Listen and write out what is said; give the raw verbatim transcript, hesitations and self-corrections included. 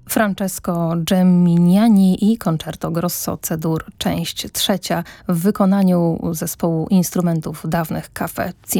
Francesco Geminiani i Concerto Grosso C-dur, część trzecia w wykonaniu zespołu instrumentów dawnych Cafe